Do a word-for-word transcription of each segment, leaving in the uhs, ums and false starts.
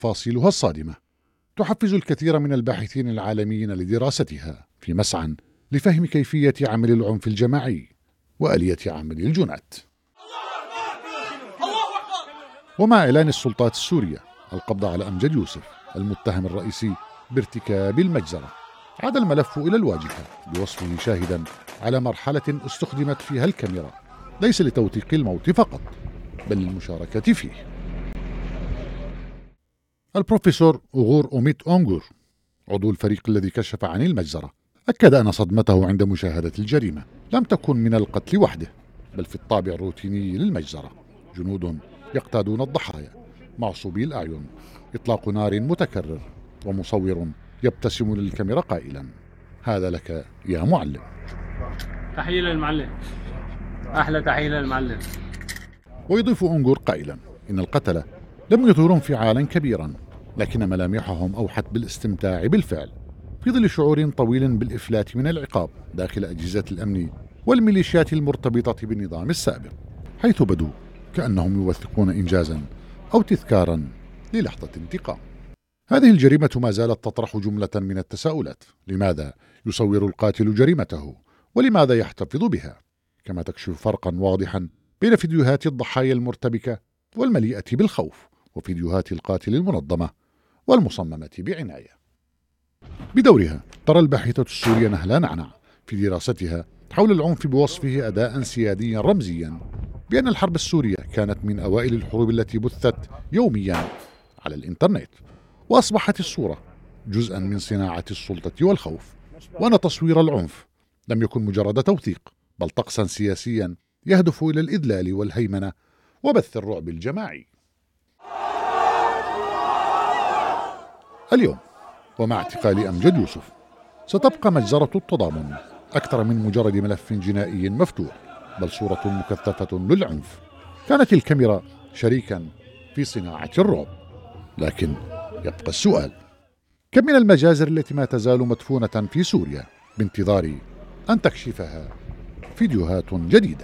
تفاصيلها الصادمة تحفز الكثير من الباحثين العالميين لدراستها في مسعى لفهم كيفية عمل العنف الجماعي وآلية عمل الجنات. ومع إعلان السلطات السورية القبض على أمجد يوسف المتهم الرئيسي بارتكاب المجزرة، عاد الملف إلى الواجهة بوصفه شاهدا على مرحلة استخدمت فيها الكاميرا ليس لتوثيق الموت فقط بل للمشاركة فيه. البروفيسور أغور أوميت أونغور عضو الفريق الذي كشف عن المجزرة أكد أن صدمته عند مشاهدة الجريمة لم تكن من القتل وحده بل في الطابع الروتيني للمجزرة، جنود يقتادون الضحايا، معصوبي الأعين، إطلاق نار متكرر، ومصور يبتسم للكاميرا قائلا: هذا لك يا معلم. تحية للمعلم، أحلى تحية للمعلم. ويضيف أونغور قائلا إن القتلة لم يظهروا انفعالا كبيرا لكن ملامحهم أوحت بالاستمتاع بالفعل في ظل شعور طويل بالإفلات من العقاب داخل أجهزة الأمن والميليشيات المرتبطة بالنظام السابق، حيث بدوا كأنهم يوثقون إنجازا أو تذكارا للحظة انتقام. هذه الجريمة ما زالت تطرح جملة من التساؤلات: لماذا يصور القاتل جريمته؟ ولماذا يحتفظ بها؟ كما تكشف فرقا واضحا بين فيديوهات الضحايا المرتبكة والمليئة بالخوف وفيديوهات القاتل المنظمة والمصممة بعناية. بدورها ترى الباحثة السورية نهلا نعنع في دراستها حول العنف بوصفه أداء سياديا رمزيا بأن الحرب السورية كانت من أوائل الحروب التي بثت يوميا على الإنترنت، وأصبحت الصورة جزءا من صناعة السلطة والخوف، وأن تصوير العنف لم يكن مجرد توثيق بل طقسا سياسيا يهدف إلى الإذلال والهيمنة وبث الرعب الجماعي. اليوم ومع اعتقال أمجد يوسف ستبقى مجزرة التضامن أكثر من مجرد ملف جنائي مفتوح، بل صورة مكثفة للعنف. كانت الكاميرا شريكا في صناعة الرعب، لكن يبقى السؤال: كم من المجازر التي ما تزال مدفونة في سوريا بانتظار أن تكشفها فيديوهات جديدة؟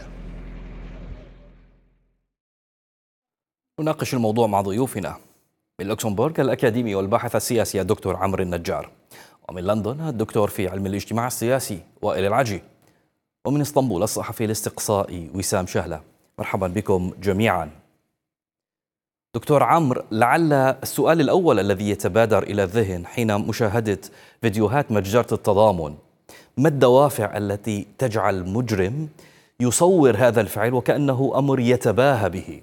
نناقش الموضوع مع ضيوفنا من لوكسمبورغ الأكاديمي والباحث السياسي الدكتور عمرو النجار، ومن لندن الدكتور في علم الاجتماع السياسي وائل العجي، ومن اسطنبول الصحفي الاستقصائي وسام شهلة. مرحبا بكم جميعا. دكتور عمرو، لعل السؤال الأول الذي يتبادر إلى الذهن حين مشاهدة فيديوهات متجرة التضامن: ما الدوافع التي تجعل مجرم يصور هذا الفعل وكأنه أمر يتباهى به؟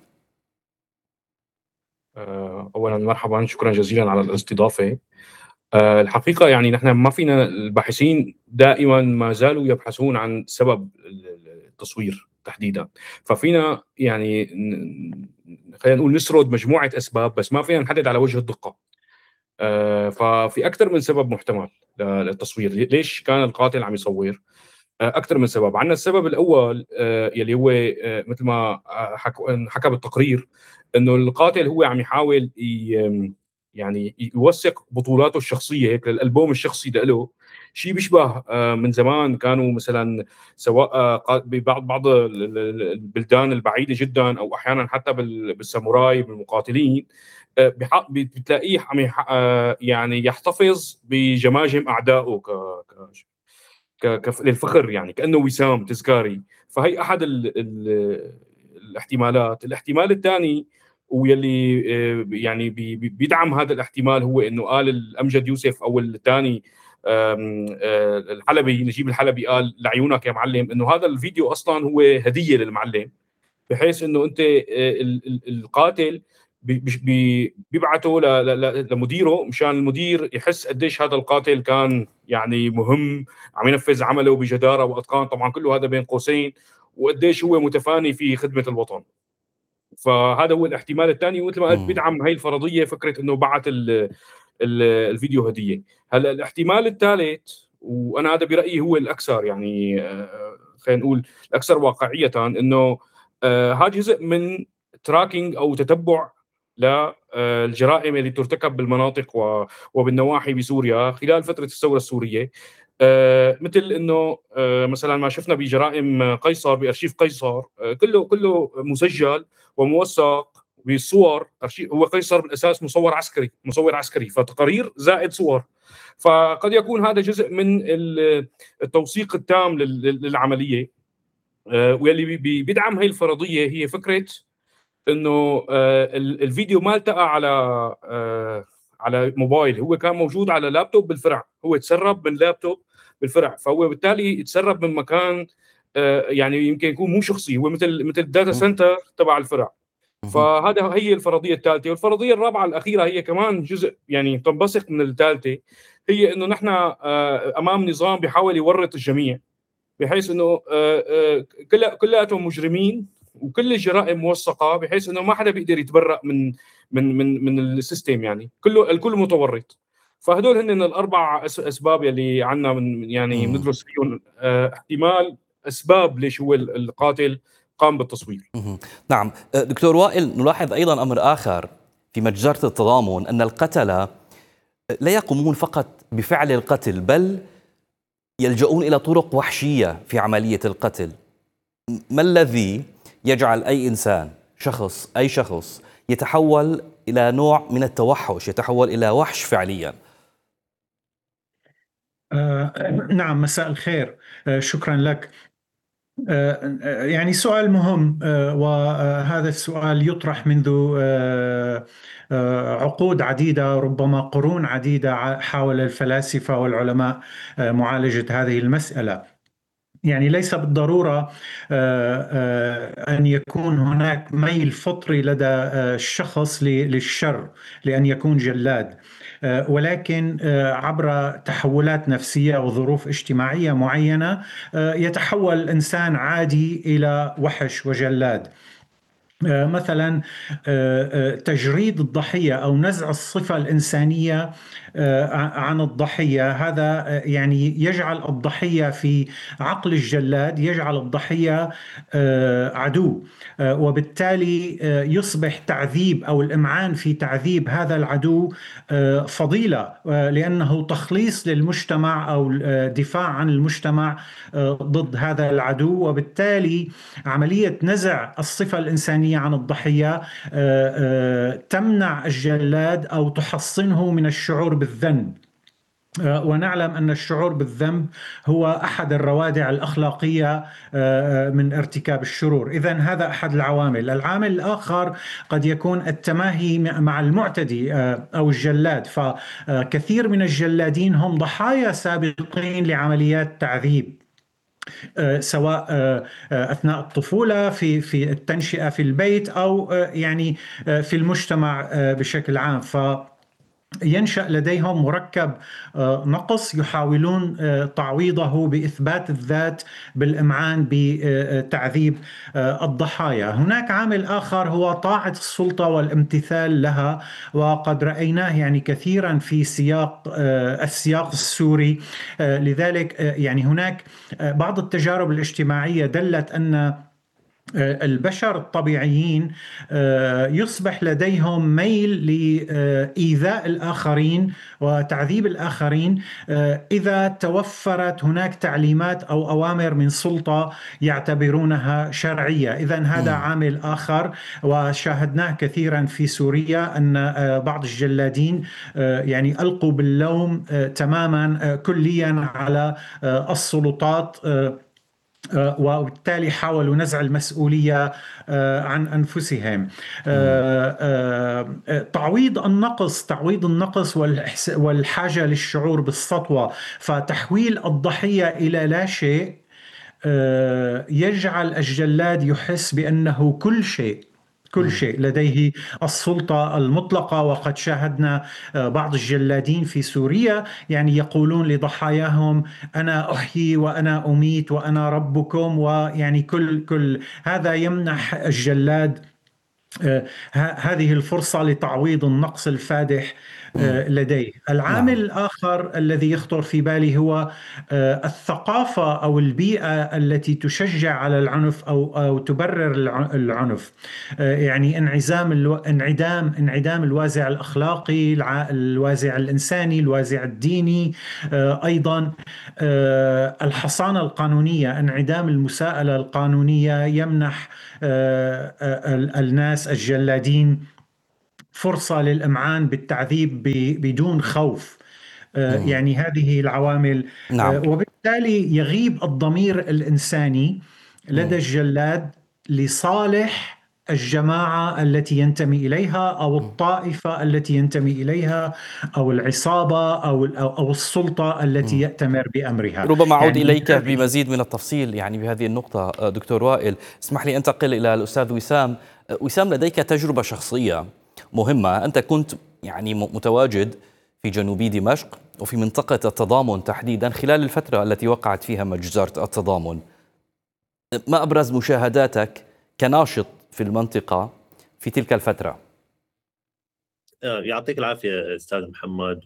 أولا مرحبا، شكرا جزيلا على الاستضافة. الحقيقة يعني نحن ما فينا، الباحثين دائما ما زالوا يبحثون عن سبب التصوير تحديدا، ففينا يعني خلينا نقول نسرد مجموعة أسباب بس ما فينا نحدد على وجه الدقة. ففي أكثر من سبب محتمل للتصوير. ليش كان القاتل عم يصور؟ أكثر من سبب. عندنا السبب الأول يلي هو مثل ما حكى بالتقرير إنه القاتل هو عم يحاول يعني يوثق بطولاته الشخصية، هيك الألبوم الشخصي له، شيء بيشبه من زمان كانوا مثلا سواء ببعض بعض البلدان البعيدة جدا أو أحيانا حتى بالساموراي بالمقاتلين بتلاقيه عم يعني يحتفظ بجماجم أعدائه ك للفخر، يعني كأنه وسام تذكاري. فهي أحد ال ال الاحتمالات. الاحتمال الثاني ويلي يعني بيدعم هذا الاحتمال هو إنه قال الأمجد يوسف أو الثاني الحلبي، نجيب الحلبي، قال لعيونك يا معلم، إنه هذا الفيديو أصلا هو هدية للمعلم، بحيث إنه أنت القاتل بيبعته لمديره مشان المدير يحس قديش هذا القاتل كان يعني مهم، عم ينفذ عمله بجدارة وأتقان، طبعا كله هذا بين قوسين، وقديش هو متفاني في خدمة الوطن. فهذا هو الاحتمال الثاني، ومثل ما قلت بيدعم هاي الفرضية فكرة إنه بعت ال ال الفيديو هدية. هلا الاحتمال الثالث، وأنا هذا برأيي هو الأكثر يعني خلينا نقول الأكثر واقعية، إنه هذا جزء من تراكينج أو تتبع للجرائم التي ترتكب بالمناطق وبالنواحي بسوريا خلال فترة الثورة السورية. مثل إنه مثلا ما شفنا بجرائم قيصر، بأرشيف قيصر، كله كله مسجل وموثق بالصور أرشيف. هو قيصر بالاساس مصور عسكري مصور عسكري فتقارير زائد صور، فقد يكون هذا جزء من التوثيق التام للعمليه. واللي بيدعم هي الفرضيه هي فكره انه الفيديو ما التقى على على موبايل، هو كان موجود على لابتوب بالفرع، هو تسرب من لابتوب بالفرع، فهو بالتالي يتسرب من مكان يعني يمكن يكون مو شخصي، هو مثل مثل الداتا سنتر تبع الفرع. فهذا هي الفرضيه الثالثه. والفرضيه الرابعه الاخيره هي كمان جزء يعني تنبثق من الثالثه، هي انه نحن امام نظام بيحاول يورط الجميع، بحيث انه كل كلاتهم مجرمين وكل الجرائم موثقه، بحيث انه ما حدا بيقدر يتبرأ من من من من السيستم، يعني كله الكل متورط. فهدول هن الاربع اسباب يلي عندنا من يعني بندرس فيهم احتمال اسباب ليش هو القاتل قام بالتصوير. نعم دكتور وائل، نلاحظ ايضا امر اخر في مجزرة التضامن، ان القتلة لا يقومون فقط بفعل القتل، بل يلجؤون الى طرق وحشية في عملية القتل. ما الذي يجعل اي انسان شخص اي شخص يتحول الى نوع من التوحش، يتحول الى وحش فعليا؟ آه نعم، مساء الخير، آه شكرا لك. آه يعني سؤال مهم، آه وهذا السؤال يطرح منذ آه آه عقود عديدة، ربما قرون عديدة، حاول الفلاسفة والعلماء آه معالجة هذه المسألة. يعني ليس بالضرورة أن يكون هناك ميل فطري لدى الشخص للشر لأن يكون جلاد، ولكن عبر تحولات نفسية وظروف اجتماعية معينة يتحول الإنسان عادي إلى وحش وجلاد. مثلا تجريد الضحية أو نزع الصفة الإنسانية عن الضحية، هذا يعني يجعل الضحية في عقل الجلاد، يجعل الضحية عدو، وبالتالي يصبح تعذيب أو الإمعان في تعذيب هذا العدو فضيلة، لأنه تخليص للمجتمع أو دفاع عن المجتمع ضد هذا العدو. وبالتالي عملية نزع الصفة الإنسانية عن الضحية تمنع الجلاد أو تحصنه من الشعور بالذنب. ونعلم أن الشعور بالذنب هو أحد الروادع الأخلاقية من ارتكاب الشرور. إذن هذا أحد العوامل. العامل الآخر قد يكون التماهي مع المعتدي أو الجلاد، فكثير من الجلادين هم ضحايا سابقين لعمليات تعذيب، سواء أثناء الطفولة، في في التنشئة في البيت، أو يعني في المجتمع بشكل عام. ف ينشأ لديهم مركب نقص يحاولون تعويضه بإثبات الذات بالإمعان بتعذيب الضحايا. هناك عامل آخر هو طاعة السلطة والامتثال لها، وقد رأيناه يعني كثيرا في سياق السياق السوري. لذلك يعني هناك بعض التجارب الاجتماعية دلت أن البشر الطبيعيين يصبح لديهم ميل لإيذاء الآخرين وتعذيب الآخرين إذا توفرت هناك تعليمات أو أوامر من سلطة يعتبرونها شرعية. إذن هذا عامل آخر، وشاهدناه كثيرا في سوريا أن بعض الجلادين يعني ألقوا باللوم تماما كليا على السلطات، وبالتالي حاولوا نزع المسؤولية عن أنفسهم. تعويض النقص تعويض النقص والحاجة للشعور بالسطوة، فتحويل الضحية إلى لا شيء يجعل الجلاد يحس بأنه كل شيء كل شيء لديه السلطة المطلقة. وقد شاهدنا بعض الجلادين في سوريا يعني يقولون لضحاياهم أنا أحيي وأنا أميت وأنا ربكم، ويعني كل كل هذا يمنح الجلاد هذه الفرصة لتعويض النقص الفادح لديه. العامل نعم. الآخر الذي يخطر في بالي هو الثقافة أو البيئة التي تشجع على العنف أو أو تبرر العنف، يعني انعزام الو... انعدام انعدام الوازع الأخلاقي، الوازع الإنساني، الوازع الديني، أيضا الحصانة القانونية، انعدام المساءلة القانونية يمنح الناس الناس الجلادين فرصة للإمعان بالتعذيب بدون خوف. يعني هذه العوامل. نعم. وبالتالي يغيب الضمير الإنساني لدى الجلاد لصالح الجماعة التي ينتمي إليها أو الطائفة التي ينتمي إليها أو العصابة أو أو السلطة التي يأتمر بأمرها. ربما أعود يعني إليك بمزيد من التفصيل يعني بهذه النقطة دكتور وائل. اسمح لي أنتقل إلى الأستاذ وسام. وسام، لديك تجربة شخصية مهمة، أنت كنت يعني متواجد في جنوبي دمشق وفي منطقة التضامن تحديدا خلال الفترة التي وقعت فيها مجزرة التضامن. ما أبرز مشاهداتك كناشط في المنطقة في تلك الفترة؟ يعطيك العافية أستاذ محمد،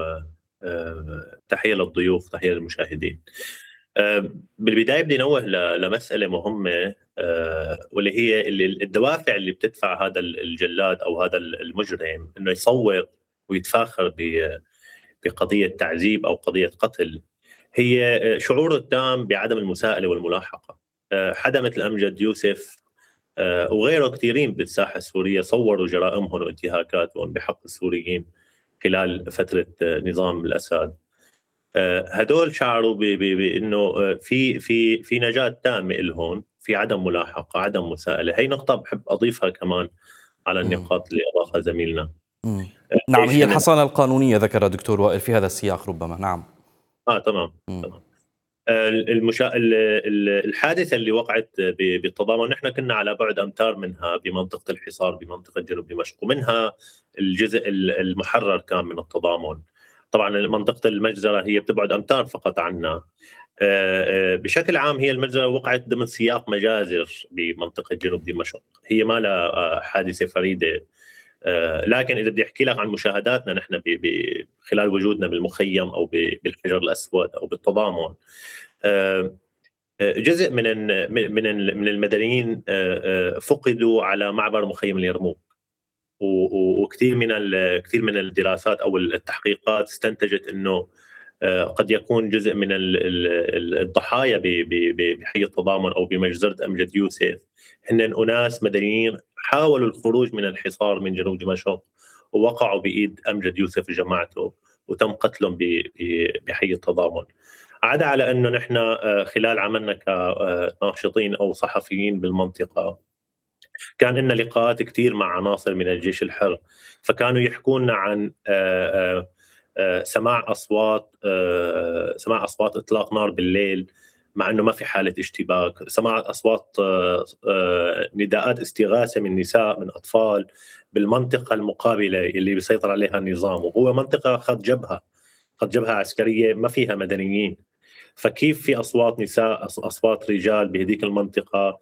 وتحية للضيوف، تحية للمشاهدين. بالبداية بدي نوه لمسألة مهمة، واللي هي الدوافع اللي بتدفع هذا الجلاد أو هذا المجرم إنه يصور ويتفاخر بقضية تعذيب أو قضية قتل، هي شعوره التام بعدم المساءلة والملاحقة. حدا مثل أمجد يوسف وغيره كثيرين بالساحة السورية صوروا جرائمهم وانتهاكاتهم بحق السوريين خلال فترة نظام الأسد. هدول شعروا بأنه في في في نجاة تامة لهم، في عدم ملاحقة، عدم مساءلة. هي نقطة بحب أضيفها كمان على النقاط اللي أضافها زميلنا. نعم، هي الحصانة القانونية ذكر دكتور وائل في هذا السياق ربما. نعم. آه تمام. تمام. المشا... الحادثة اللي وقعت بالتضامن، نحن كنا على بعد أمتار منها بمنطقة الحصار بمنطقة جنوب دمشق، ومنها الجزء المحرر كان من التضامن. طبعا منطقة المجزرة هي بتبعد أمتار فقط عنا. بشكل عام هي المجزرة وقعت ضمن سياق مجازر بمنطقة جنوب دمشق، هي ما لها حادثة فريدة. لكن إذا بدي أحكي لك عن مشاهداتنا نحن خلال وجودنا بالمخيم أو بالحجر الأسود أو بالتضامن، جزء من من من المدنيين فقدوا على معبر مخيم اليرموك، وكثير من كثير من الدراسات أو التحقيقات استنتجت إنه قد يكون جزء من الضحايا بحي التضامن أو بمجزرة أمجد يوسف هن أناس مدنيين حاولوا الخروج من الحصار من جنوب دمشق ووقعوا بإيد أمجد يوسف وجماعته وتم قتلهم بحي التضامن. عدا على أنه نحن خلال عملنا كناشطين أو صحفيين بالمنطقة كان لنا لقاءات كتير مع عناصر من الجيش الحر، فكانوا يحكونا عن سماع أصوات سماع أصوات إطلاق نار بالليل مع أنه ما في حالة اشتباك، سماع أصوات نداءات استغاثة من نساء من أطفال بالمنطقة المقابلة اللي بيسيطر عليها النظام، وهو منطقة خط جبهة خط جبهة عسكرية ما فيها مدنيين. فكيف في أصوات نساء أصوات رجال بهذيك المنطقة،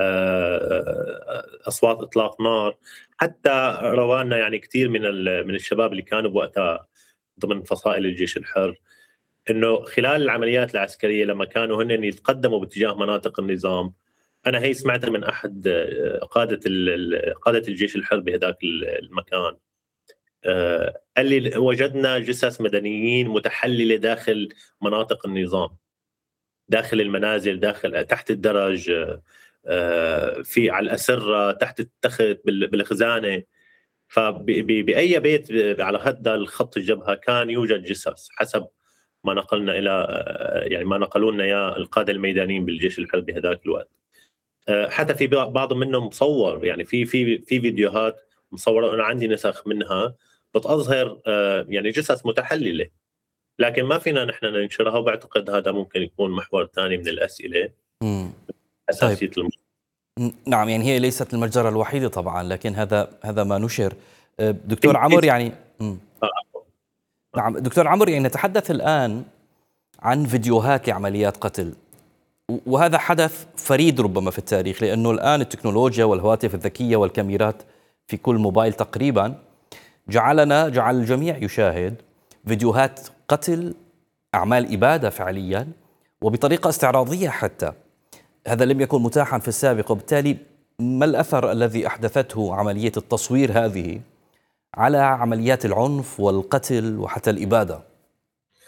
أصوات إطلاق نار. حتى روانا يعني كتير من من الشباب اللي كانوا بوقتها ضمن فصائل الجيش الحر إنه خلال العمليات العسكرية لما كانوا هن يتقدموا باتجاه مناطق النظام، أنا هي سمعتها من أحد قادة قادة الجيش الحر بهذاك المكان، قال لي وجدنا جثث مدنيين متحللة داخل مناطق النظام، داخل المنازل، داخل تحت الدرج، في على الأسرة، تحت التخت، بالخزانة. فبأي بيت على هذا الخط الجبهة كان يوجد جثث حسب ما نقلنا إلى يعني ما نقلوا لنا يا القادة الميدانيين بالجيش الحر بهذاك الوقت. حتى في بعض منهم مصور، يعني في في في فيديوهات مصورة، أنا عندي نسخ منها بتظهر يعني جثث متحللة، لكن ما فينا نحن ننشرها، وبعتقد هذا ممكن يكون محور ثاني من الأسئلة. أساسية طيب. نعم، يعني هي ليست المجزرة الوحيدة طبعا، لكن هذا هذا ما نشر. دكتور عمر يعني مم. نعم دكتور عمر، يعني نتحدث الآن عن فيديوهات لعمليات قتل، وهذا حدث فريد ربما في التاريخ، لأنه الآن التكنولوجيا والهواتف الذكية والكاميرات في كل موبايل تقريبا جعلنا جعل الجميع يشاهد فيديوهات قتل، أعمال إبادة فعليا وبطريقة استعراضية حتى. هذا لم يكن متاحا في السابق، وبالتالي ما الأثر الذي أحدثته عملية التصوير هذه على عمليات العنف والقتل وحتى الإبادة؟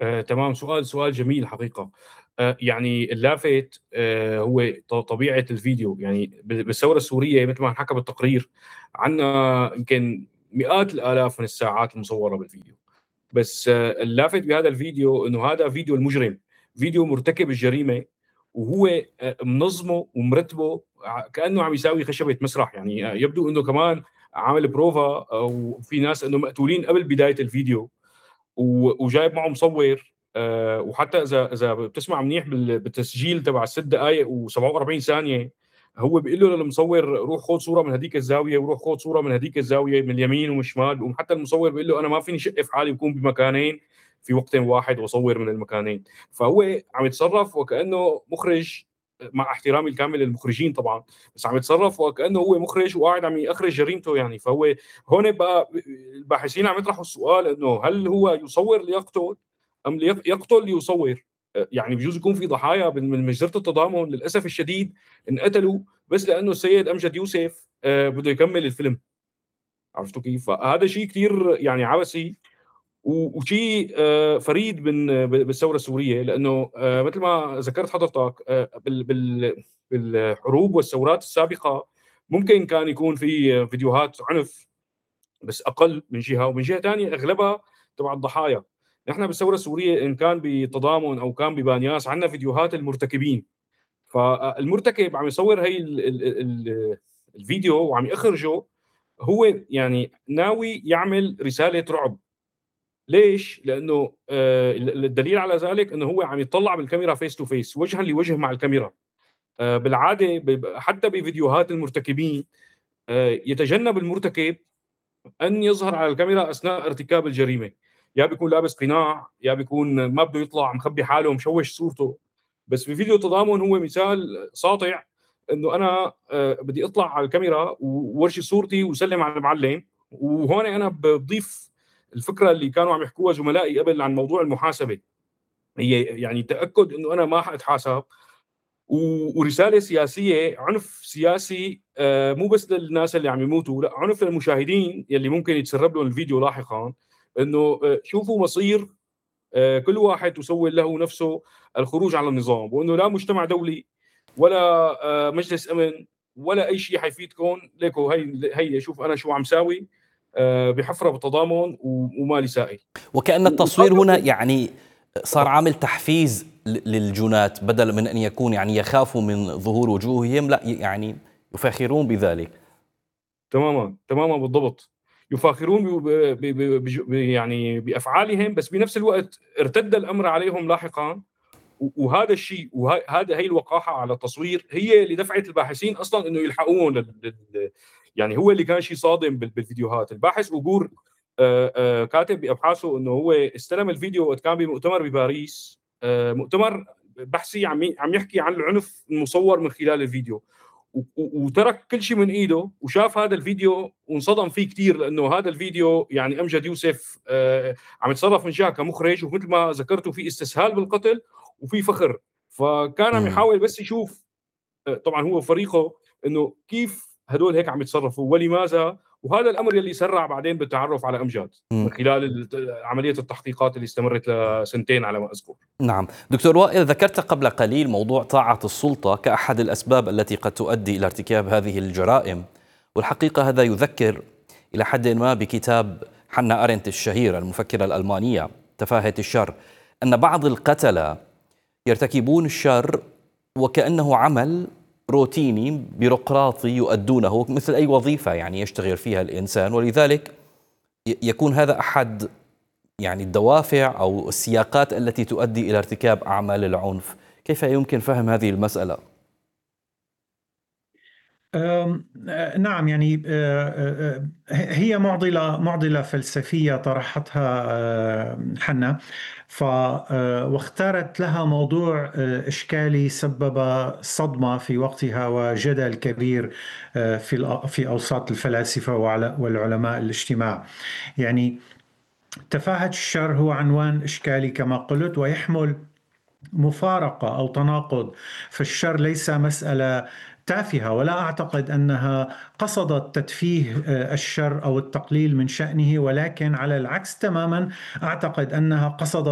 آه، تمام. سؤال سؤال جميل حقيقة. آه، يعني اللافت آه، هو ط- طبيعة الفيديو. يعني ب- بالثورة السورية مثل ما انحكى بالتقرير عنا يمكن مئات الآلاف من الساعات المصورة بالفيديو. بس آه، اللافت بهذا الفيديو انه هذا فيديو المجرم، فيديو مرتكب الجريمة، وهو آه، منظمه ومرتبه ع- كأنه عم يساوي خشبة مسرح. يعني آه، يبدو انه كمان عامل بروفا، وفي ناس انه مقتولين قبل بداية الفيديو، و- وجايب معه مصور. آه، وحتى اذا اذا بتسمع منيح بال- بالتسجيل تبع ست دقائق و47 ثانيه، هو بيقول له للمصور روح خذ صوره من هذيك الزاويه، وروح خذ صوره من هذيك الزاويه من اليمين ومن الشمال. وحتى المصور بيقول له انا ما فيني شق في حالي بكون بمكانين في وقت واحد واصور من المكانين. فهو عم يتصرف وكانه مخرج، مع احترامي الكامل للمخرجين طبعا، بس عم يتصرف وكانه هو مخرج وقاعد عم يخرج جريمته. يعني فهو هون بقى الباحثين عم يطرحوا السؤال انه هل هو يصور ليقتل ام ليق- يقتل ليصور؟ يعني بجوز يكون في ضحايا من مجزره التضامن للاسف الشديد انقتلوا بس لانه السيد امجد يوسف آه، بده يكمل الفيلم. عرفتوا كيف؟ فهذا شيء كثير يعني عبثي، و- وشيء آه، فريد من بالثوره السوريه. لانه آه، مثل ما ذكرت حضرتك آه، بال- بال- بالحروب والثورات السابقه ممكن كان يكون في فيديوهات عنف، بس اقل من جهه، ومن جهه ثانيه اغلبها تبع الضحايا. نحن بالثوره السوريه ان كان بتضامن او كان ببانياس عندنا فيديوهات المرتكبين. فالمرتكب عم يصور هي ال ال ال الفيديو وعم يخرجه، هو يعني ناوي يعمل رساله رعب. ليش؟ لانه آه الدليل على ذلك انه هو عم يطلع بالكاميرا فيس تو فيس، وجها لوجه مع الكاميرا. آه بالعاده حتى بفيديوهات المرتكبين آه يتجنب المرتكب ان يظهر على الكاميرا اثناء ارتكاب الجريمه. يا بيكون لابس قناع، يا بيكون ما بده يطلع مخبي حاله ومشوش صورته. بس في فيديو تضامن هو مثال ساطع انه انا آه، بدي اطلع على الكاميرا وورشي صورتي وسلم على المعلم. وهون انا بضيف الفكره اللي كانوا عم يحكوها زملائي قبل عن موضوع المحاسبه. هي يعني تاكد انه انا ما حاتحاسب، ورساله سياسيه، عنف سياسي آه، مو بس للناس اللي عم يموتوا، لا عنف للمشاهدين يلي ممكن يتسرب لهم الفيديو لاحقا. انه آه، شوفوا مصير آه، كل واحد تسول له نفسه الخروج على النظام، وانه لا مجتمع دولي ولا آه، مجلس امن ولا اي شيء حيفيدكم. ليكو هي هي شوف انا شو عم ساوي آه، بحفره بالتضامن ومالي سائل. وكأن التصوير هنا يعني صار عامل تحفيز ل- للجنات، بدل من أن يكون يعني يخافوا من ظهور وجوههم، لا يعني يفاخرون بذلك. تماما تماما بالضبط. يفاخرون ب ب ب ب يعني بافعالهم، بس بنفس الوقت ارتد الامر عليهم لاحقا. و- وهذا الشيء وهذا هي الوقاحه على التصوير هي اللي دفعت الباحثين اصلا انه يلحقون لل لل- يعني هو اللي كان شيء صادم بال- بالفيديوهات. الباحث اوغور آه، آه، كاتب بابحاثه انه هو استلم الفيديو وقت كان بمؤتمر بباريس، آه، مؤتمر بحثي عم ي- عم يحكي عن العنف المصور من خلال الفيديو. و- و- وترك كل شيء من ايده وشاف هذا الفيديو وانصدم فيه كثير، لانه هذا الفيديو يعني امجد يوسف آه، عم يتصرف من جهه كمخرج، ومثل ما ذكرتوا في استسهال بالقتل وفي فخر. فكان عم مم. يحاول بس يشوف آه، طبعا هو وفريقه انه كيف هدول هيك عم يتصرفوا ولماذا. وهذا الامر يلي سرع بعدين بالتعرف على امجد مم. من خلال ال- عمليه التحقيقات اللي استمرت لسنتين على ما اذكر. نعم دكتور وائل، ذكرت قبل قليل موضوع طاعة السلطة كأحد الأسباب التي قد تؤدي إلى ارتكاب هذه الجرائم، والحقيقة هذا يذكر إلى حد ما بكتاب حنا أرنت الشهيرة المفكرة الألمانية تفاهة الشر، أن بعض القتلة يرتكبون الشر وكأنه عمل روتيني بيروقراطي يؤدونه مثل أي وظيفة يعني يشتغل فيها الإنسان، ولذلك ي- يكون هذا أحد يعني الدوافع أو السياقات التي تؤدي إلى ارتكاب أعمال العنف. كيف يمكن فهم هذه المسألة؟ أم، آه، نعم، يعني آه، آه، آه، هي معضلة معضلة فلسفية طرحتها آه، حنا، ف آه، واختارت لها موضوع آه، إشكالي سبب صدمة في وقتها وجدل كبير آه، في الأ- في أوساط الفلاسفة وعل- والعلماء الاجتماع. يعني تفاهة الشر هو عنوان إشكالي كما قلت، ويحمل مفارقة أو تناقض. فالشر ليس مسألة تافهة، ولا أعتقد أنها قصدت تتفيه آه، الشر أو التقليل من شأنه، ولكن على العكس تماما أعتقد أنها قصدت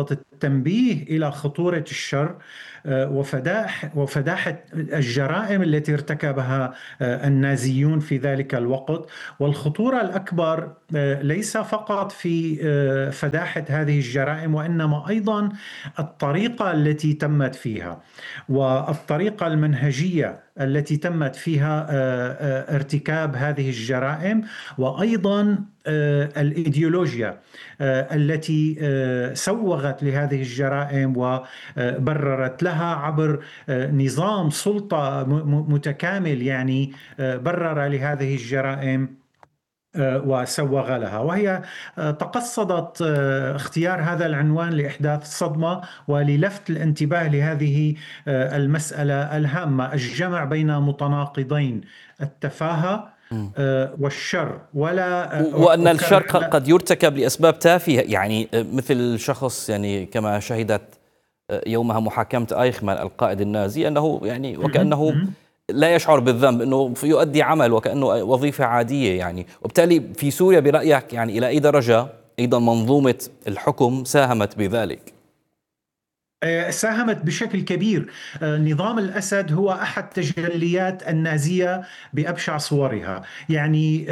التنبيه إلى خطورة الشر وفداح وفداحة الجرائم التي ارتكبها النازيون في ذلك الوقت. والخطورة الأكبر ليس فقط في فداحة هذه الجرائم، وإنما أيضا الطريقة التي تمت فيها والطريقة المنهجية التي تمت فيها ارتكاب هذه الجرائم، وأيضا الإيديولوجيا التي سوغت لهذه الجرائم وبررت لها عبر نظام سلطة متكامل، يعني برر لهذه الجرائم وسوغ لها. وهي تقصدت اختيار هذا العنوان لإحداث صدمة وللفت الانتباه لهذه المسألة الهامة، الجمع بين متناقضين، التفاهة والشر. ولا وأن الشر قد يرتكب لأسباب تافهة، يعني مثل شخص يعني كما شهدت يومها محاكمة آيخمان القائد النازي أنه يعني وكأنه لا يشعر بالذنب، أنه يؤدي عمل وكأنه وظيفة عادية يعني. وبالتالي في سوريا برأيك يعني إلى أي درجة أيضا منظومة الحكم ساهمت بذلك؟ ساهمت بشكل كبير. نظام الأسد هو أحد تجليات النازية بأبشع صورها. يعني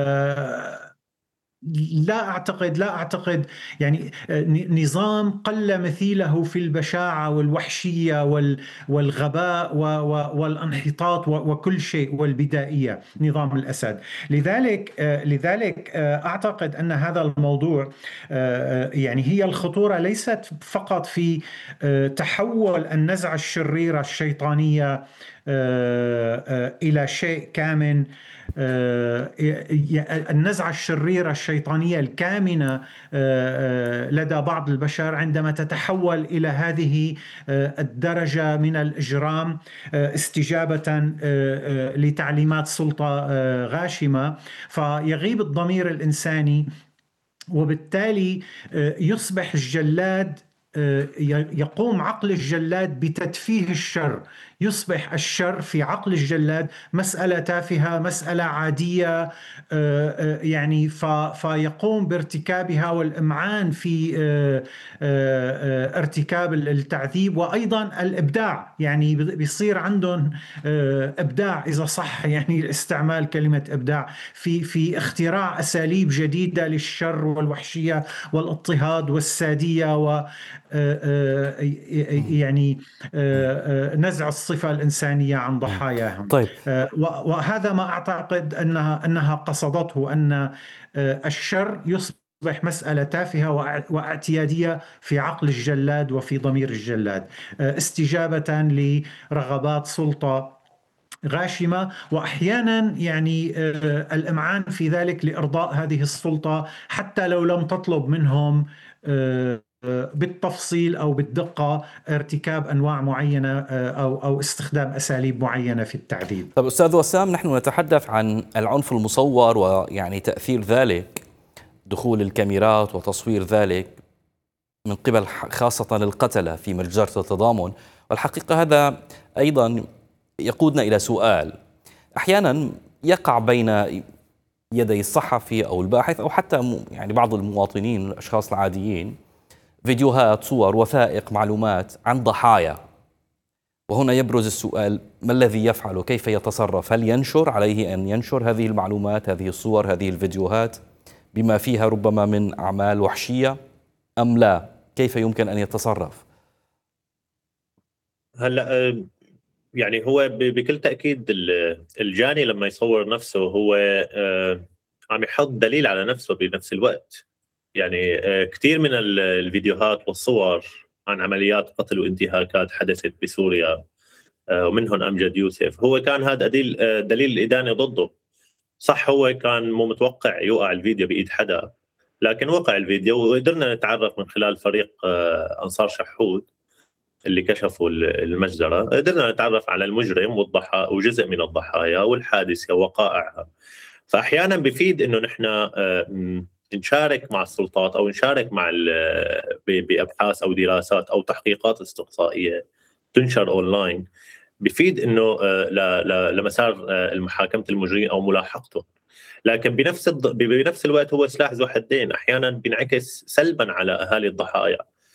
لا أعتقد لا أعتقد يعني نظام قل مثيله في البشاعة والوحشية والغباء والانحطاط وكل شيء والبدائية، نظام الأسد. لذلك لذلك أعتقد أن هذا الموضوع يعني هي الخطورة ليست فقط في تحول النزعة الشريرة الشيطانية إلى شيء كامن، النزعة الشريرة الشيطانية الكامنة لدى بعض البشر عندما تتحول إلى هذه الدرجة من الإجرام استجابة لتعليمات سلطة غاشمة، فيغيب الضمير الإنساني، وبالتالي يصبح الجلاد يقوم عقل الجلاد بتدفيه الشر. يصبح الشر في عقل الجلاد مسألة تافهة، مسألة عادية، يعني فيقوم بارتكابها والإمعان في ارتكاب التعذيب وأيضا الإبداع. يعني بيصير عندهم إبداع، إذا صح يعني استعمال كلمة إبداع، في في اختراع أساليب جديدة للشر والوحشية والاضطهاد والسادية و يعني نزع الصفة الإنسانية عن ضحاياهم. طيب. وهذا ما أعتقد أنها أنها قصدته، أن الشر يصبح مسألة تافهة واعتيادية في عقل الجلاد وفي ضمير الجلاد، استجابة لرغبات سلطة غاشمة، وأحيانا يعني الإمعان في ذلك لإرضاء هذه السلطة حتى لو لم تطلب منهم بالتفصيل أو بالدقة ارتكاب أنواع معينة أو أو استخدام أساليب معينة في التعذيب. طب أستاذ وسام، نحن نتحدث عن العنف المصور ويعني تأثير ذلك، دخول الكاميرات وتصوير ذلك من قبل خاصة القتلة في مجزرة التضامن، والحقيقة هذا أيضا يقودنا إلى سؤال أحيانا يقع بين يدي الصحفي أو الباحث أو حتى يعني بعض المواطنين الأشخاص العاديين فيديوهات، صور، وثائق، معلومات عن ضحايا، وهنا يبرز السؤال: ما الذي يفعل؟ كيف يتصرف؟ هل ينشر؟ عليه أن ينشر هذه المعلومات، هذه الصور، هذه الفيديوهات بما فيها ربما من أعمال وحشية أم لا؟ كيف يمكن أن يتصرف؟ هلا يعني هو بكل تأكيد الجاني لما يصور نفسه هو عم يحط دليل على نفسه بنفس الوقت. يعني كثير من الفيديوهات والصور عن عمليات قتل وانتهاكات حدثت بسوريا ومنهم أمجد يوسف، هو كان هذا دليل دليل الإدانة ضده. صح هو كان مو متوقع يوقع الفيديو بإيد حدا، لكن وقع الفيديو وقدرنا نتعرف من خلال فريق أنصار شحود اللي كشفوا المجزرة، قدرنا نتعرف على المجرم والضحايا وجزء من الضحايا والحادثة ووقائعها. فأحيانا بفيد إنه نحن نشارك مع السلطات أو نشارك مع بأبحاث أو دراسات أو تحقيقات استقصائية تنشر أونلاين، بفيد إنه لمسار المحاكمة المجرمين أو ملاحقته. لكن بنفس بنفس الوقت هو سلاح ذو حدين، أحيانا بينعكس سلبا على أهالي الضحايا.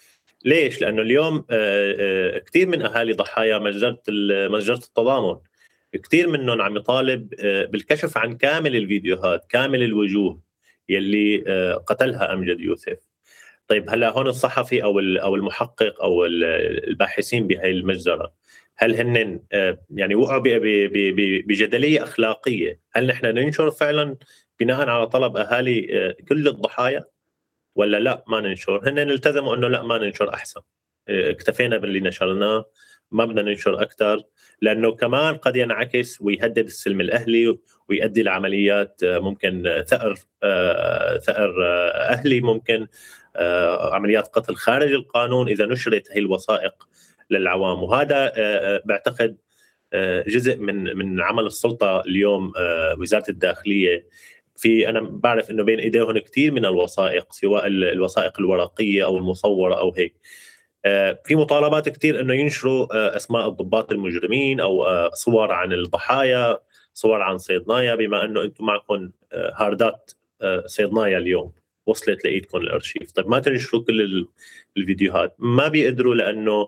ليش؟ لانه اليوم كثير من اهالي ضحايا مجزره مجزره التضامن كثير منهم عم يطالب بالكشف عن كامل الفيديوهات، كامل الوجوه يلي قتلها امجد يوسف. طيب هلا هون الصحفي او او المحقق او الباحثين بهي المجزره، هل هن يعني وقعوا بجدليه اخلاقيه؟ هل نحن ننشر فعلا بناء على طلب اهالي كل الضحايا ولا لا ما ننشر؟ هن التزموا انه لا ما ننشر احسن، اكتفينا باللي نشرناه، ما بدنا ننشر اكثر، لانه كمان قد ينعكس ويهدد السلم الاهلي ويؤدي لعمليات ممكن ثأر ثأر اهلي، ممكن عمليات قتل خارج القانون اذا نشرت هي الوثائق للعوام. وهذا بعتقد جزء من من عمل السلطه اليوم. وزاره الداخليه في انا بعرف انه بين ايديهم كثير من الوثائق، سواء الوثائق الورقيه او المصوره او هيك. في مطالبات كثير انه ينشروا اسماء الضباط المجرمين او صور عن الضحايا، صور عن صيدنايا، بما انه انتم معكم هاردات صيدنايا اليوم وصلت لايدكم الارشيف. طيب ما تنشروا كل الفيديوهات؟ ما بيقدروا، لانه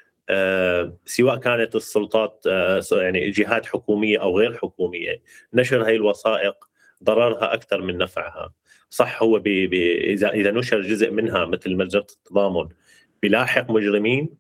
سواء كانت السلطات يعني جهات حكوميه او غير حكوميه، نشر هاي الوثائق ضررها اكثر من نفعها. صح هو بي بي اذا اذا نشر جزء منها مثل مجزره التضامن بيلاحق مجرمين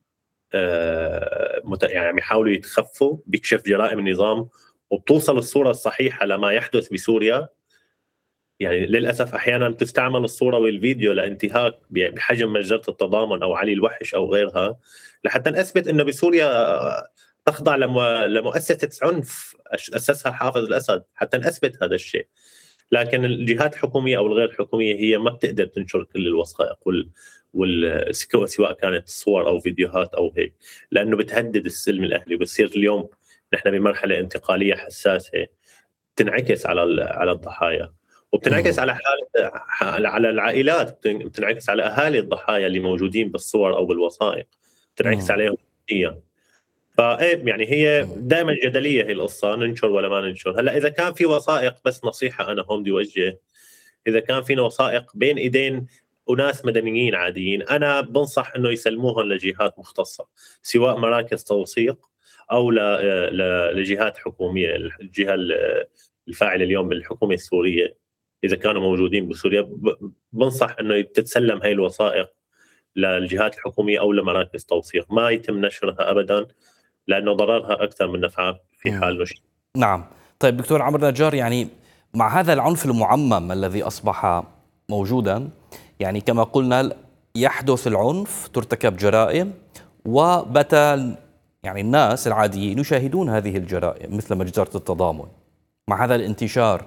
آه يعني بيحاولوا يتخفوا، بيكشف جرائم النظام، وبتوصل الصوره الصحيحه لما يحدث بسوريا. يعني للاسف احيانا تستعمل الصوره والفيديو لانتهاك بحجم مجزره التضامن او علي الوحش او غيرها، لحتى نثبت انه بسوريا تخضع لمؤسسه عنف اسسها حافظ الاسد، حتى نثبت هذا الشيء. لكن الجهات الحكوميه او الغير حكوميه هي ما بتقدر تنشر كل الوثائق وال وال سواء كانت صور او فيديوهات او هيك، لانه بتهدد السلم الاهلي. بتصير اليوم نحن بمرحله انتقاليه حساسه تنعكس على على الضحايا، وبتنعكس على حالة على العائلات، بتنعكس على اهالي الضحايا اللي موجودين بالصور او بالوثائق، بتنعكس عليهم هي. فايه يعني هي دائما جدليه هي القصه، ننشر ولا ما ننشر. هلا اذا كان في وثائق، بس نصيحه انا هون بدي اوجه، اذا كان في وثائق بين ايدين وناس مدنيين عاديين، انا بنصح انه يسلموهم لجهات مختصه، سواء مراكز توثيق او لجهات حكوميه. الجهه الفاعله اليوم بالحكومه السوريه اذا كانوا موجودين بسوريا، بنصح انه تتسلم هاي الوثائق للجهات الحكوميه او لمراكز توثيق، ما يتم نشرها ابدا، لانه ضررها اكثر من نفعها في حال نشر. نعم. طيب دكتور عمرو نجار، يعني مع هذا العنف المعمم الذي اصبح موجودا، يعني كما قلنا يحدث العنف، ترتكب جرائم، وبات يعني الناس العاديين يشاهدون هذه الجرائم مثل مجزرة التضامن. مع هذا الانتشار،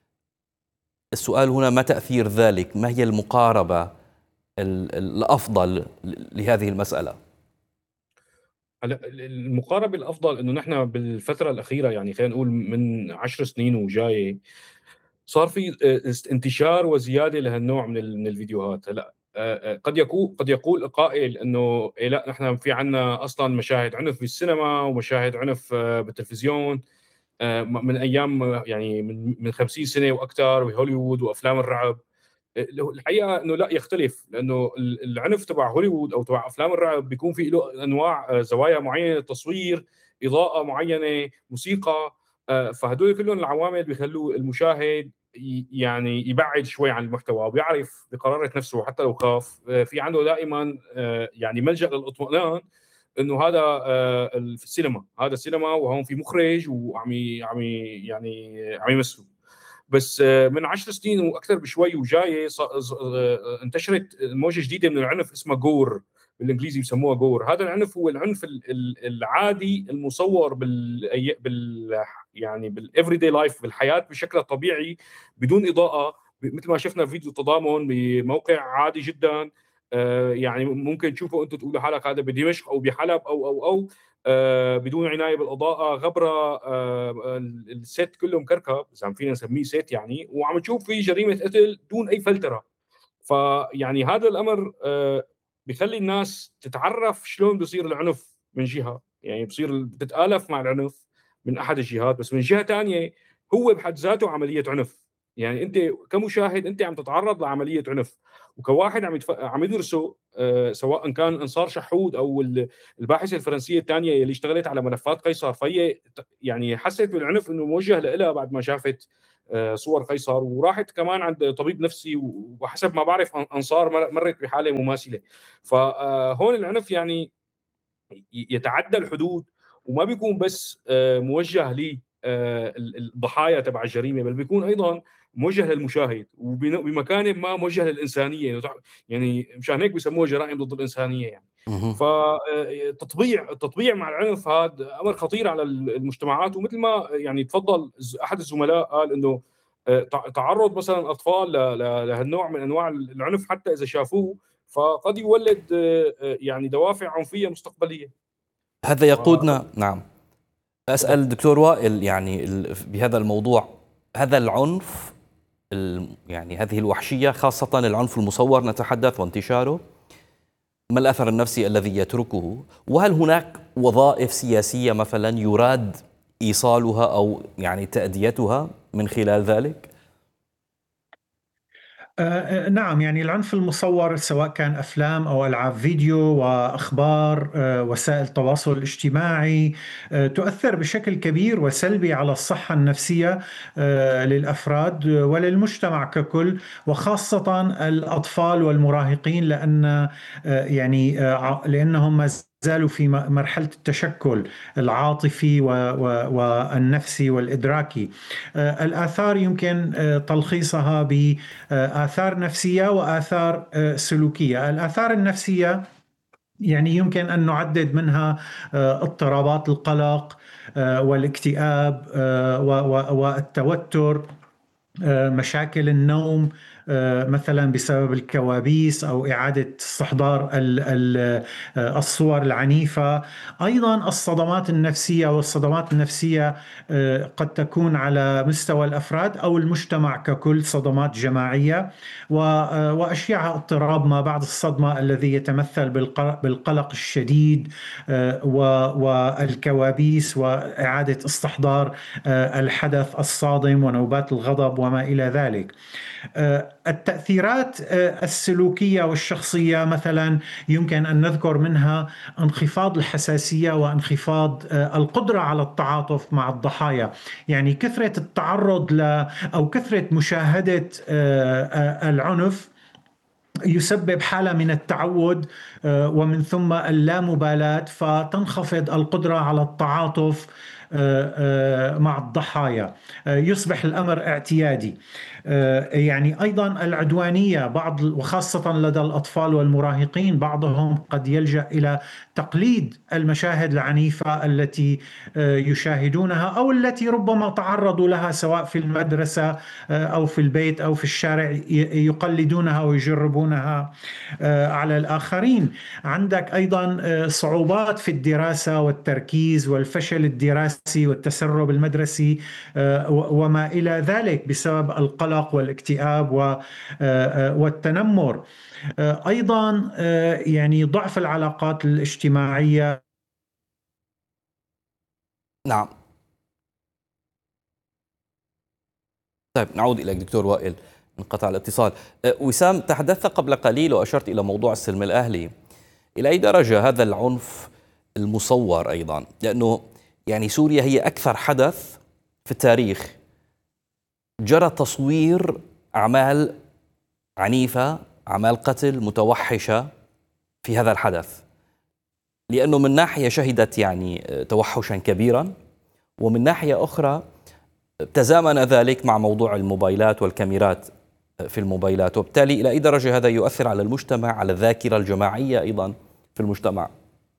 السؤال هنا ما تأثير ذلك؟ ما هي المقاربة الأفضل لهذه المسألة؟ المقاربة الأفضل أنه نحن بالفترة الأخيرة، يعني خلينا نقول من عشر سنين وجاي، صار في انتشار وزيادة لهالنوع من الفيديوهات. هلا قد يقول قد يقول قائل انه إيه لا، نحن في عنا اصلا مشاهد عنف بالسينما ومشاهد عنف بالتلفزيون من ايام يعني من من خمسين سنه واكثر بهوليوود وافلام الرعب. الحقيقه انه لا، يختلف، لانه العنف تبع هوليوود او تبع افلام الرعب بيكون في له انواع زوايا معينه، تصوير، اضاءه معينه، موسيقى، فهدول كلهم العوامل بيخلوا المشاهد يعني يبعد شوي عن المحتوى وبيعرف بقرارة نفسه حتى لو خاف. في عنده دائما يعني ملجأ للاطمئنان انه هذا السينما، هذا السينما وهون في مخرج وعم عم يعني عم يمثل. بس من عشر سنين واكثر بشوي وجايه انتشرت موجه جديده من العنف اسمها جور، بالانجليزي بسموها جور. هذا العنف هو العنف العادي المصور بال بال يعني بالافري داي لايف، بالحياه بشكل طبيعي بدون اضاءه، مثل ما شفنا فيديو تضامن بموقع عادي جدا. آه يعني ممكن تشوفوا انتم تقولوا حالك هذا بدمشق او بحلب او او او آه بدون عنايه بالاضاءه، غبره، آه الست كله مكركب اذا عم فينا نسميه ست يعني، وعم تشوف في جريمه قتل دون اي فلتره. فيعني هذا الامر آه بيخلي الناس تتعرف شلون بيصير العنف من جهه، يعني بصير بتتآلف مع العنف من احد الجهات، بس من جهه ثانيه هو بحد ذاته عمليه عنف. يعني انت كمشاهد انت عم تتعرض لعمليه عنف، وكواحد عم يتف... عم يدرسه آه سواء كان انصار شحود او الباحثه الفرنسيه الثانيه اللي اشتغلت على ملفات قيصر، فهي يعني حست بالعنف انه موجه لها بعد ما شافت آه صور قيصر، وراحت كمان عند طبيب نفسي، وحسب ما بعرف انصار مرت بحاله مماثله. فهون العنف يعني يتعدى الحدود، وما بيكون بس آه موجه لي الضحايا تبع الجريمه، بل بيكون ايضا موجه للمشاهد، وبمكان ما موجه للانسانيه، يعني مشان هيك بيسموها جرائم ضد الانسانيه يعني. فتطبيع التطبيع مع العنف هذا امر خطير على المجتمعات، ومثل ما يعني تفضل احد الزملاء قال انه تعرض مثلا اطفال لهالنوع من انواع العنف حتى اذا شافوه فقد يولد يعني دوافع عنفيه مستقبليه. هذا يقودنا و... نعم أسأل دكتور وائل، يعني بهذا الموضوع، هذا العنف يعني هذه الوحشية خاصة العنف المصور نتحدث وانتشاره، ما الأثر النفسي الذي يتركه؟ وهل هناك وظائف سياسية مثلا يراد إيصالها أو يعني تأديتها من خلال ذلك؟ آه نعم، يعني العنف المصور سواء كان أفلام أو ألعاب فيديو وأخبار آه وسائل التواصل الاجتماعي آه تؤثر بشكل كبير وسلبي على الصحة النفسية آه للأفراد وللمجتمع ككل، وخاصة الأطفال والمراهقين، لأن آه يعني آه لأنهم ما زالوا في مرحلة التشكل العاطفي والنفسي والإدراكي. الآثار يمكن تلخيصها بآثار نفسية وآثار سلوكية. الآثار النفسية يعني يمكن أن نعدد منها اضطرابات القلق والاكتئاب والتوتر، مشاكل النوم مثلا بسبب الكوابيس أو إعادة استحضار الصور العنيفة. أيضا الصدمات النفسية، والصدمات النفسية قد تكون على مستوى الأفراد أو المجتمع ككل، صدمات جماعية، وأشياء اضطراب ما بعد الصدمة الذي يتمثل بالقلق الشديد والكوابيس وإعادة استحضار الحدث الصادم ونوبات الغضب وما إلى ذلك. التأثيرات السلوكية والشخصية مثلا يمكن أن نذكر منها انخفاض الحساسية وانخفاض القدرة على التعاطف مع الضحايا. يعني كثرة التعرض ل أو كثرة مشاهدة العنف يسبب حالة من التعود ومن ثم اللامبالاة، فتنخفض القدرة على التعاطف مع الضحايا، يصبح الأمر اعتيادي. يعني أيضا العدوانية، بعض وخاصة لدى الأطفال والمراهقين، بعضهم قد يلجأ إلى تقليد المشاهد العنيفة التي يشاهدونها أو التي ربما تعرضوا لها سواء في المدرسة أو في البيت أو في الشارع، يقلدونها ويجربونها على الآخرين. عندك أيضا صعوبات في الدراسة والتركيز والفشل الدراسي والتسرب المدرسي وما إلى ذلك بسبب القلق والاكتئاب والتنمر. أيضا يعني ضعف العلاقات الاجتماعية. نعم. طيب نعود إليك دكتور وائل، انقطع الاتصال. وسام، تحدثت قبل قليل وأشرت إلى موضوع السلم الأهلي، إلى أي درجة هذا العنف المصور أيضا، لأنه يعني سوريا هي أكثر حدث في التاريخ جرى تصوير أعمال عنيفة، أعمال قتل متوحشة في هذا الحدث، لأنه من ناحية شهدت يعني توحشا كبيرا، ومن ناحية أخرى تزامن ذلك مع موضوع الموبايلات والكاميرات في الموبايلات، وبالتالي إلى أي درجة هذا يؤثر على المجتمع، على الذاكرة الجماعية أيضا في المجتمع؟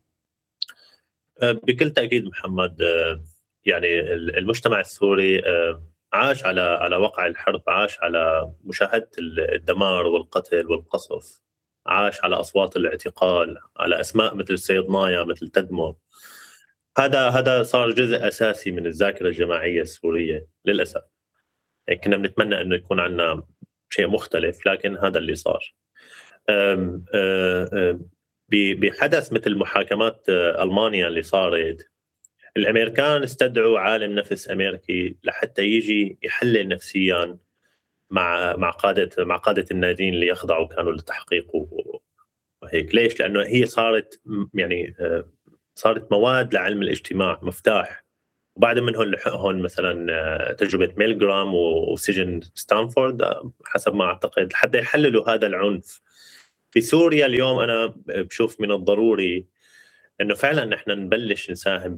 بكل تأكيد محمد، يعني المجتمع السوري عاش على على وقع الحرب، عاش على مشاهدة الدمار والقتل والقصف، عاش على أصوات الاعتقال، على أسماء مثل السيد نايا، مثل تدمر. هذا هذا صار جزء أساسي من الذاكرة الجماعية السورية للأسف. يعني كنا بنتمنى إنه يكون عندنا شيء مختلف، لكن هذا اللي صار. أم أم بحدث مثل محاكمات ألمانيا اللي صارت، الأمريكان استدعوا عالم نفس أمريكي لحتى يجي يحلل نفسيا مع مع قاده مع قاده النادين اللي يخضعوا كانوا للتحقيق وهيك. ليش؟ لانه هي صارت يعني صارت مواد لعلم الاجتماع مفتاح. وبعد منهم هون مثلا تجربه ميلغرام وسجن ستانفورد حسب ما اعتقد لحتى يحللوا هذا العنف في سوريا. اليوم انا بشوف من الضروري انه فعلا نحن نبلش نساهم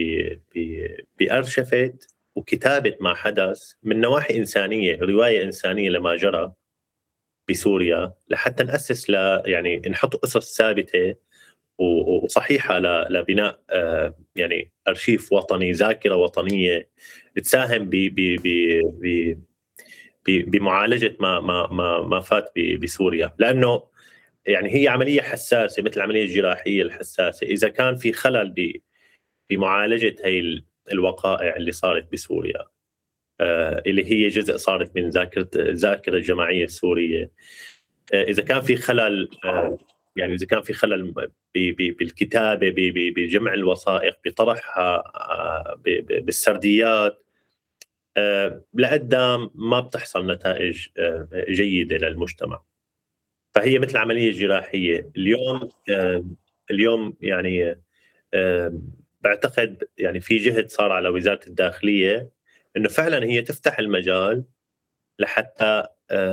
بأرشفة وكتابه ما حدث من نواحي انسانيه، روايه انسانيه لما جرى بسوريا، لحتى ناسس ل يعني نحط قصص ثابته وصحيحه لبناء يعني ارشيف وطني، ذاكره وطنيه تساهم ب ب بمعالجه ما ما ما ما فات بسوريا. لانه يعني هي عمليه حساسه مثل العمليه الجراحيه الحساسه، اذا كان في خلل بمعالجه هي الوقائع اللي صارت بسوريا اللي هي جزء صارت من ذاكره الذاكره الجماعيه السوريه، اذا كان في خلل يعني اذا كان في خلل بالكتابه بجمع الوثائق بطرحها بالسرديات لقدام ما بتحصل نتائج جيده للمجتمع. فهي مثل عمليه جراحيه. اليوم اليوم يعني بعتقد يعني في جهد صار على وزاره الداخليه انه فعلا هي تفتح المجال لحتى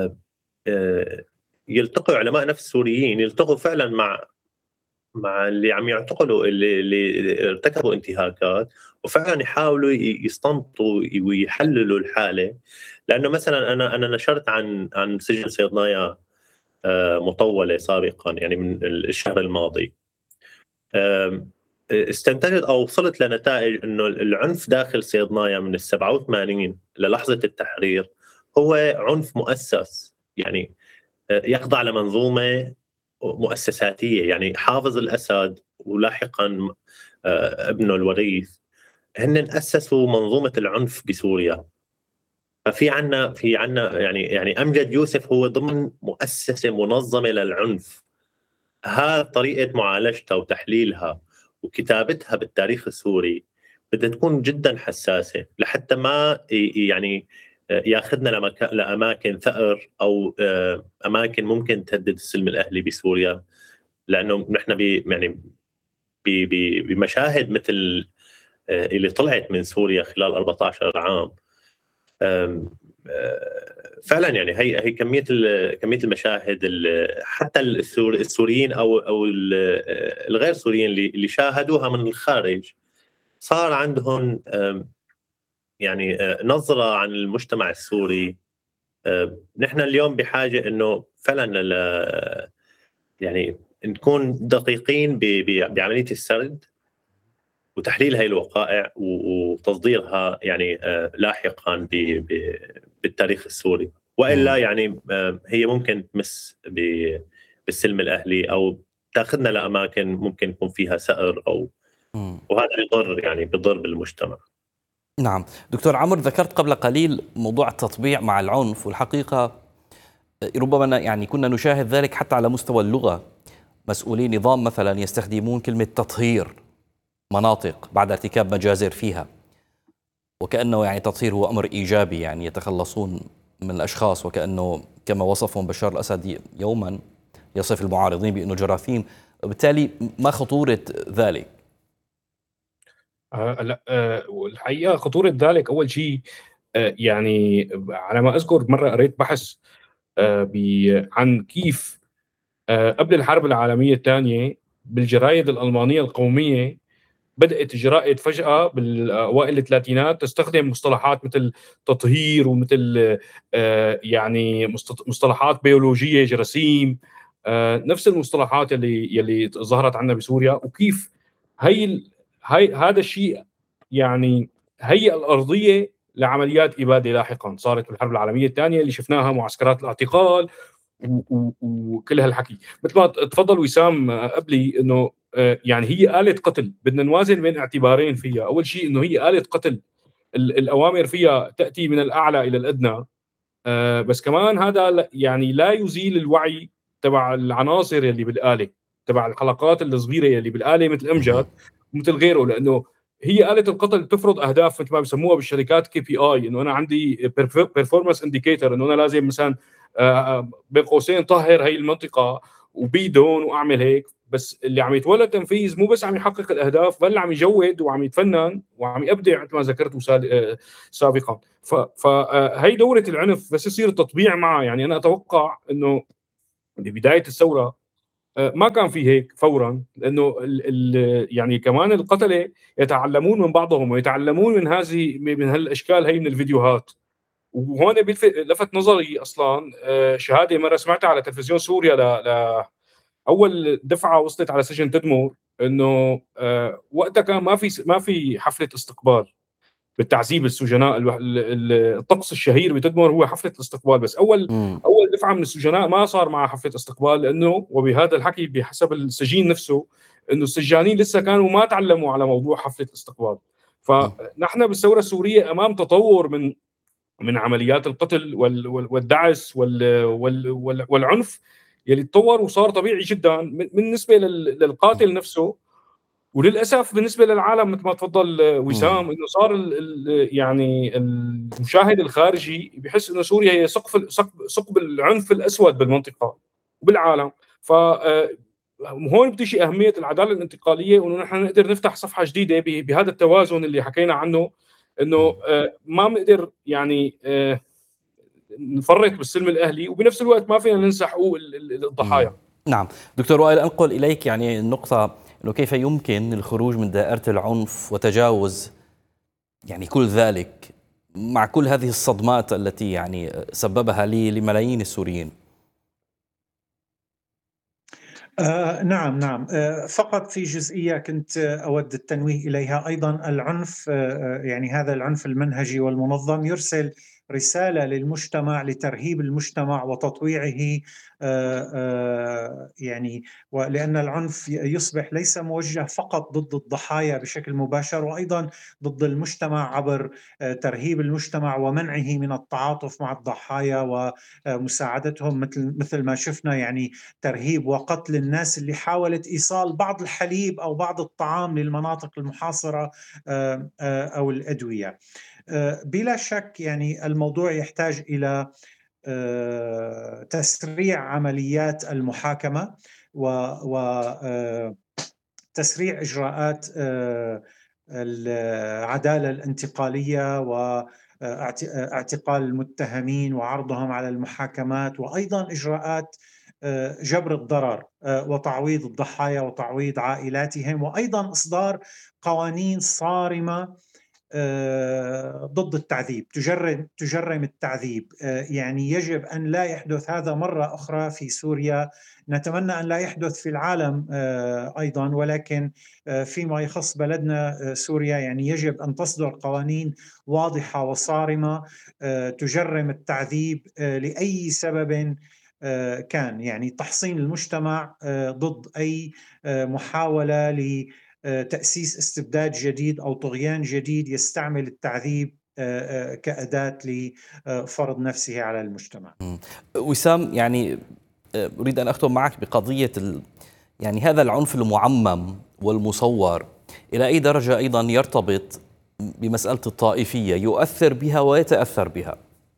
يلتقوا علماء نفس السوريين، يلتقوا فعلا مع مع اللي عم يعتقلوا اللي, اللي ارتكبوا انتهاكات، وفعلا يحاولوا يستنبطوا ويحللوا الحاله. لانه مثلا انا انا نشرت عن عن سجن صيدنايا مطوله سابقا يعني من الشهر الماضي، استنتجت او وصلت لنتائج انه العنف داخل صيدنايا من السبعة وثمانين للحظه التحرير هو عنف مؤسس، يعني يخضع لمنظومه مؤسساتيه. يعني حافظ الاسد ولاحقا ابنه الوريث هن اسسوا منظومه العنف بسوريا. ففي عنا في عنا يعني يعني امجد يوسف هو ضمن مؤسسه منظمه للعنف. ها طريقه معالجتها وتحليلها وكتابتها بالتاريخ السوري بدها تكون جدا حساسه لحتى ما يعني ياخذنا لاماكن ثأر او اماكن ممكن تهدد السلم الاهلي بسوريا. لانه نحن ب يعني بمشاهد مثل اللي طلعت من سوريا خلال أربعة عشر عام فعلا يعني هي هي كميه كميه المشاهد حتى السوريين او او الغير سوريين اللي شاهدوها من الخارج صار عندهم يعني نظره عن المجتمع السوري. نحن اليوم بحاجه انه فعلا يعني نكون دقيقين بعمليه السرد وتحليل هاي الوقائع وتصديرها يعني لاحقا بالتاريخ السوري، والا يعني هي ممكن تمس بالسلم الاهلي او تاخذنا لاماكن ممكن يكون فيها سأر او وهذا يضر يعني بضر بالمجتمع. نعم دكتور عمرو، ذكرت قبل قليل موضوع التطبيع مع العنف، والحقيقة ربما يعني كنا نشاهد ذلك حتى على مستوى اللغة. مسؤولي نظام مثلا يستخدمون كلمة تطهير مناطق بعد ارتكاب مجازر فيها، وكأنه يعني تطهير هو أمر إيجابي، يعني يتخلصون من الأشخاص، وكأنه كما وصفهم بشار الأسد يوما يصف المعارضين بأنه جراثيم. وبالتالي ما خطورة ذلك؟ آه لا آه الحقيقة خطورة ذلك أول شيء آه يعني على ما أذكر مرة قريت بحث آه عن كيف آه قبل الحرب العالمية الثانية بالجرايد الألمانية القومية بدأت الجرائد فجأة بالأوائل الثلاثينات تستخدم مصطلحات مثل تطهير ومثل آه يعني مصطلحات بيولوجية جراثيم، آه نفس المصطلحات اللي يلي ظهرت عندنا بسوريا. وكيف هي هي هذا الشيء يعني هي الأرضية لعمليات إبادة لاحقا صارت بالحرب العالمية الثانية اللي شفناها معسكرات الاعتقال وكل هالحكي. مثل ما تفضل وسام قبلي انه يعني هي آلة قتل، بدنا نوازن بين اعتبارين فيها. اول شيء انه هي آلة قتل، الاوامر فيها تاتي من الاعلى الى الادنى، بس كمان هذا يعني لا يزيل الوعي تبع العناصر اللي بالآلة، تبع الحلقات الصغيره اللي بالآلة مثل امجد ومثل غيره. لانه هي آلة القتل تفرض أهداف مثل ما بيسموها بالشركات كي بي آي، إنه أنا عندي performance indicator، إنه أنا لازم مثلا بين قوسين طهر هاي المنطقة وبيدون وأعمل هيك. بس اللي عم يتولى التنفيذ مو بس عم يحقق الأهداف، بل عم يجود وعم يتفنن وعم يبدع مثل ما ذكرت سابقا. فهي دورة العنف بس يصير التطبيع معه. يعني أنا أتوقع إنه ببداية الثورة ما كان في هيك فورا، لانه ال ال يعني كمان القتله يتعلمون من بعضهم ويتعلمون من هذه من هالاشكال هي من الفيديوهات. وهون لفت نظري اصلا شهاده مره سمعتها على تلفزيون سوريا ل اول دفعه وصلت على سجن تدمر، انه وقتها كان ما في ما في حفله استقبال بالتعذيب السجناء. الطقس الشهير بتدمر هو حفله الاستقبال، بس اول م. اول دفعه من السجناء ما صار معها حفله استقبال، لانه وبهذا الحكي بحسب السجين نفسه انه السجانين لسه كانوا ما تعلموا على موضوع حفله الاستقبال. فنحن بالثوره السوريه امام تطور من من عمليات القتل والدعس والعنف يلي تطور وصار طبيعي جدا بالنسبه للقاتل نفسه. وللاسف بالنسبه للعالم مثل ما تفضل وسام، انه صار ال ال يعني المشاهد الخارجي بحس انه سوريا هي سقف ثقب العنف الاسود بالمنطقه وبالعالم. ف هون بتجي اهميه العداله الانتقاليه، وانه نحن نقدر نفتح صفحه جديده بهذا التوازن اللي حكينا عنه، انه ما بنقدر يعني نفرط بالسلم الاهلي وبنفس الوقت ما فينا ننسى حقوق الضحايا. نعم دكتور وائل، انقل اليك يعني النقطه انه كيف يمكن الخروج من دائرة العنف وتجاوز يعني كل ذلك مع كل هذه الصدمات التي يعني سببها لملايين السوريين. آه نعم نعم آه فقط في جزئية كنت أود التنويه إليها أيضا. العنف آه يعني هذا العنف المنهجي والمنظم يرسل رسالة للمجتمع لترهيب المجتمع وتطويعه، آه آه يعني ولأن العنف يصبح ليس موجه فقط ضد الضحايا بشكل مباشر، وأيضا ضد المجتمع عبر آه ترهيب المجتمع ومنعه من التعاطف مع الضحايا ومساعدتهم، مثل مثل ما شفنا يعني ترهيب وقتل الناس اللي حاولت إيصال بعض الحليب أو بعض الطعام للمناطق المحاصرة أو الأدوية. بلا شك يعني الموضوع يحتاج إلى تسريع عمليات المحاكمة وتسريع إجراءات العدالة الانتقالية واعتقال المتهمين وعرضهم على المحاكمات، وأيضا إجراءات جبر الضرر وتعويض الضحايا وتعويض عائلاتهم، وأيضا إصدار قوانين صارمة ضد التعذيب، تجرم تجرم التعذيب. يعني يجب أن لا يحدث هذا مرة أخرى في سوريا، نتمنى أن لا يحدث في العالم أيضا، ولكن فيما يخص بلدنا سوريا يعني يجب أن تصدر قوانين واضحة وصارمة تجرم التعذيب لأي سبب كان، يعني تحصين المجتمع ضد أي محاولة لتأسيس استبداد جديد أو طغيان جديد يستعمل التعذيب كأداة لفرض نفسه على المجتمع. وسام، يعني أريد أن أختم معك بقضية يعني هذا العنف المعمم والمصور إلى أي درجة أيضا يرتبط بمسألة الطائفية، يؤثر بها ويتأثر بها؟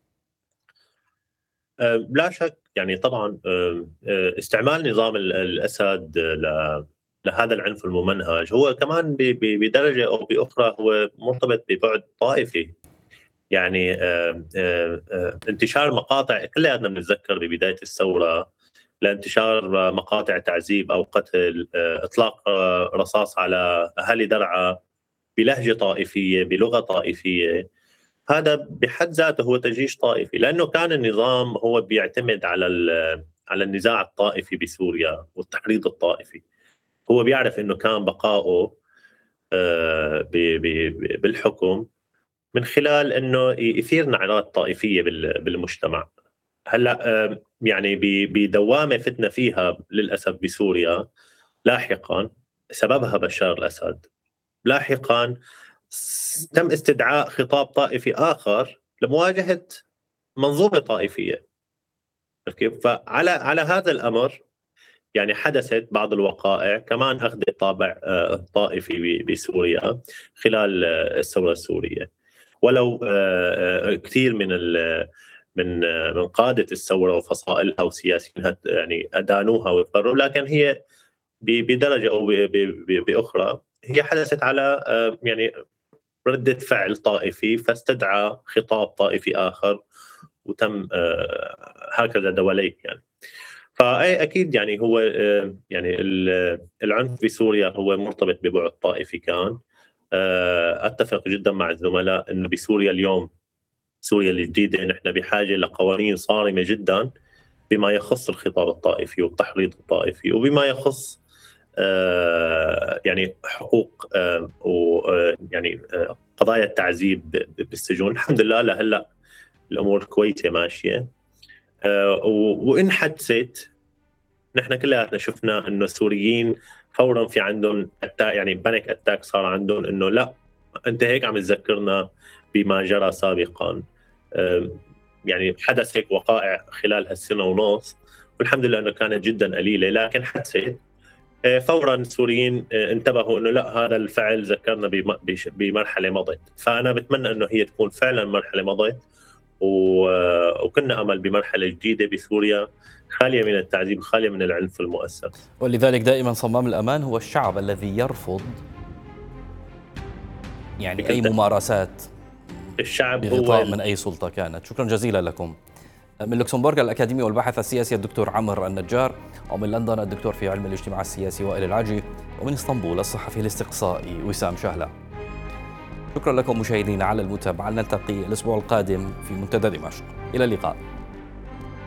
لا شك يعني طبعا استعمال نظام الأسد لهذا العنف الممنهج هو كمان بدرجة أو بأخرى هو مرتبط ببعد طائفي. يعني انتشار مقاطع كلنا بنتذكر ببداية الثورة لانتشار مقاطع تعذيب أو قتل، إطلاق رصاص على أهالي درعا بلهجة طائفية بلغة طائفية. هذا بحد ذاته هو تجيش طائفي، لأنه كان النظام هو بيعتمد على على النزاع الطائفي بسوريا والتحريض الطائفي. هو بيعرف إنه كان بقائه بالحكم من خلال إنه يثير نعرات طائفية بالمجتمع. هلا يعني بدوامة فتنة فيها للأسف بسوريا لاحقا سببها بشار الأسد. لاحقا تم استدعاء خطاب طائفي آخر لمواجهة منظومة طائفية. كيف؟ فعلى على هذا الأمر يعني حدثت بعض الوقائع كمان أخذت طابع طائفي بسوريا خلال الثورة السورية، ولو كثير من من من قادة الثورة وفصائلها وسياسيينها يعني أدانوها ويقرروا، لكن هي بدرجة أو بأخرى هي حدثت على يعني ردة فعل طائفي، فاستدعى خطاب طائفي آخر وتم هكذا دواليك يعني. فأي أكيد يعني هو يعني العنف بسوريا هو مرتبط ببعد طائفي كان. أتفق جدا مع الزملاء أنه بسوريا اليوم، سوريا الجديدة، نحن بحاجة لقوانين صارمة جدا بما يخص الخطاب الطائفي والتحريض الطائفي، وبما يخص يعني حقوق ويعني قضايا التعذيب بالسجون. الحمد لله لهلا الأمور كويسة ماشية، وإن حدثت نحن كلياتنا شفنا انه السوريين فورا في عندهم يعني بانيك اتاك صار عندهم، انه لا انت هيك عم تذكرنا بما جرى سابقا. يعني حدث هيك وقائع خلال هالسنه ونص، والحمد لله انه كانت جدا قليله، لكن حدثت فورا السوريين انتبهوا انه لا هذا الفعل ذكرنا بمرحله مضت. فانا بتمنى انه هي تكون فعلا مرحله مضت، وكنا امل بمرحله جديده بسوريا خاليه من التعذيب، خاليه من العنف المؤسس. ولذلك دائما صمام الامان هو الشعب الذي يرفض يعني اي ممارسات الشعب بغطاء من اي سلطه كانت. شكرا جزيلا لكم. من لوكسمبورغ الأكاديمي والباحث السياسي الدكتور عمرو النجار، ومن لندن الدكتور في علم الاجتماع السياسي وائل العجي، ومن اسطنبول الصحفي الاستقصائي وسام شهلة. شكرا لكم مشاهدينا على المتابعة، نلتقي الأسبوع القادم في منتدى دمشق. إلى اللقاء.